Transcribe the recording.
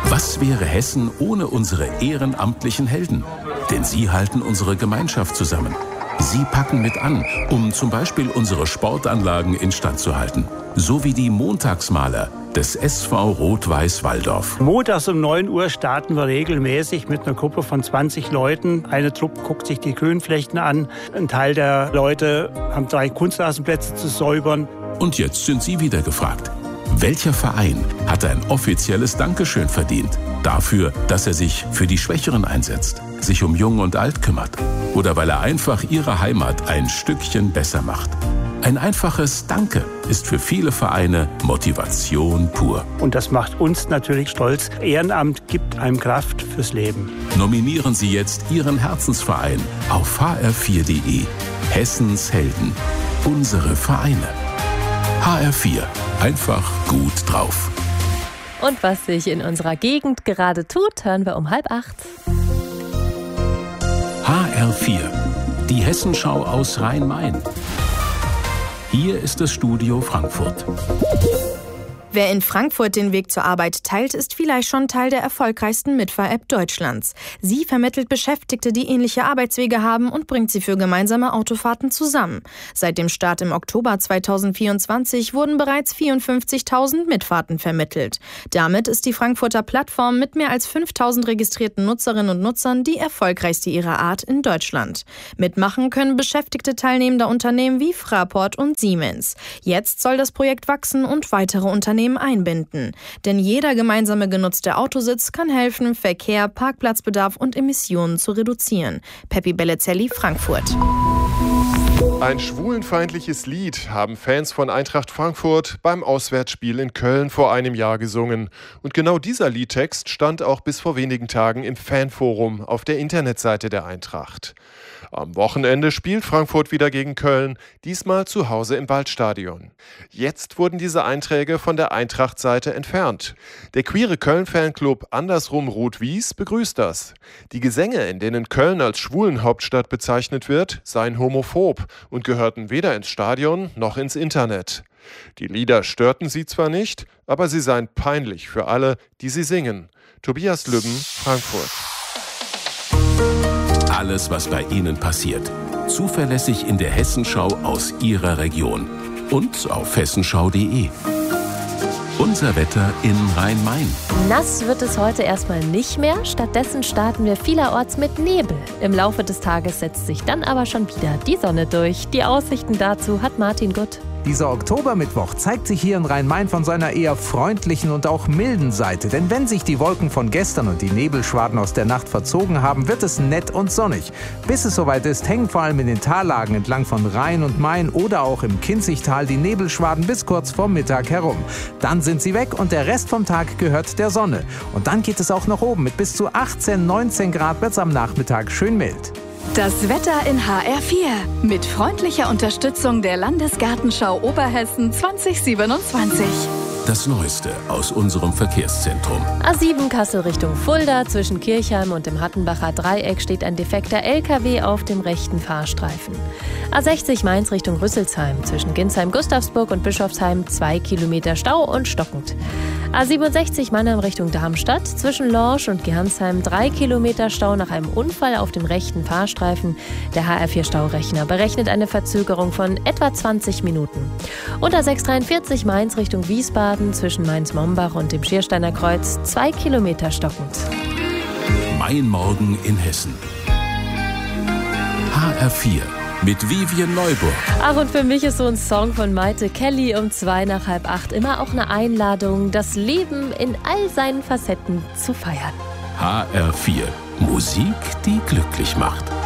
Was wäre Hessen ohne unsere ehrenamtlichen Helden? Denn sie halten unsere Gemeinschaft zusammen. Sie packen mit an, um zum Beispiel unsere Sportanlagen instand zu halten. So wie die Montagsmaler des SV Rot-Weiß Walldorf. Montags um 9 Uhr starten wir regelmäßig mit einer Gruppe von 20 Leuten. Eine Truppe guckt sich die Grünflächen an. Ein Teil der Leute haben 3 Kunstrasenplätze zu säubern. Und jetzt sind Sie wieder gefragt. Welcher Verein hat ein offizielles Dankeschön verdient? Dafür, dass er sich für die Schwächeren einsetzt, sich um Jung und Alt kümmert oder weil er einfach ihre Heimat ein Stückchen besser macht. Ein einfaches Danke ist für viele Vereine Motivation pur. Und das macht uns natürlich stolz. Ehrenamt gibt einem Kraft fürs Leben. Nominieren Sie jetzt Ihren Herzensverein auf hr4.de. Hessens Helden. Unsere Vereine. HR4. Einfach gut drauf. Und was sich in unserer Gegend gerade tut, hören wir um 7:30. HR4. Die Hessenschau aus Rhein-Main. Hier ist das Studio Frankfurt. Wer in Frankfurt den Weg zur Arbeit teilt, ist vielleicht schon Teil der erfolgreichsten Mitfahr-App Deutschlands. Sie vermittelt Beschäftigte, die ähnliche Arbeitswege haben und bringt sie für gemeinsame Autofahrten zusammen. Seit dem Start im Oktober 2024 wurden bereits 54.000 Mitfahrten vermittelt. Damit ist die Frankfurter Plattform mit mehr als 5.000 registrierten Nutzerinnen und Nutzern die erfolgreichste ihrer Art in Deutschland. Mitmachen können Beschäftigte teilnehmender Unternehmen wie Fraport und Siemens. Jetzt soll das Projekt wachsen und weitere Unternehmen einbinden. Denn jeder gemeinsame genutzte Autositz kann helfen, Verkehr, Parkplatzbedarf und Emissionen zu reduzieren. Peppi Bellezelli, Frankfurt. Ein schwulenfeindliches Lied haben Fans von Eintracht Frankfurt beim Auswärtsspiel in Köln vor einem Jahr gesungen. Und genau dieser Liedtext stand auch bis vor wenigen Tagen im Fanforum auf der Internetseite der Eintracht. Am Wochenende spielt Frankfurt wieder gegen Köln, diesmal zu Hause im Waldstadion. Jetzt wurden diese Einträge von der Eintracht-Seite entfernt. Der queere Köln-Fanclub Andersrum Rot-Wies begrüßt das. Die Gesänge, in denen Köln als Schwulenhauptstadt bezeichnet wird, seien homophob und gehörten weder ins Stadion noch ins Internet. Die Lieder störten sie zwar nicht, aber sie seien peinlich für alle, die sie singen. Tobias Lübben, Frankfurt. Alles, was bei Ihnen passiert. Zuverlässig in der Hessenschau aus Ihrer Region. Und auf hessenschau.de. Unser Wetter in Rhein-Main. Nass wird es heute erstmal nicht mehr. Stattdessen starten wir vielerorts mit Nebel. Im Laufe des Tages setzt sich dann aber schon wieder die Sonne durch. Die Aussichten dazu hat Martin Gutt. Dieser Oktobermittwoch zeigt sich hier in Rhein-Main von seiner eher freundlichen und auch milden Seite. Denn wenn sich die Wolken von gestern und die Nebelschwaden aus der Nacht verzogen haben, wird es nett und sonnig. Bis es soweit ist, hängen vor allem in den Tallagen entlang von Rhein und Main oder auch im Kinzigtal die Nebelschwaden bis kurz vor Mittag herum. Dann sind sie weg und der Rest vom Tag gehört der Sonne. Und dann geht es auch nach oben. Mit bis zu 18, 19 Grad wird es am Nachmittag schön mild. Das Wetter in HR4 mit freundlicher Unterstützung der Landesgartenschau Oberhessen 2027. Das Neueste aus unserem Verkehrszentrum. A7 Kassel Richtung Fulda. Zwischen Kirchheim und dem Hattenbacher Dreieck steht ein defekter LKW auf dem rechten Fahrstreifen. A60 Mainz Richtung Rüsselsheim. Zwischen Ginsheim-Gustavsburg und Bischofsheim 2 Kilometer Stau und stockend. A67 Mannheim Richtung Darmstadt. Zwischen Lorsch und Gernsheim 3 Kilometer Stau nach einem Unfall auf dem rechten Fahrstreifen. Der HR4-Staurechner berechnet eine Verzögerung von etwa 20 Minuten. Und A643 Mainz Richtung Wiesbaden. Zwischen Mainz-Mombach und dem Schiersteiner Kreuz 2 Kilometer stockend. Mein Morgen in Hessen. HR4 mit Vivian Neuburg. Ach, und für mich ist so ein Song von Maite Kelly um 7:45 immer auch eine Einladung, das Leben in all seinen Facetten zu feiern. HR4. Musik, die glücklich macht.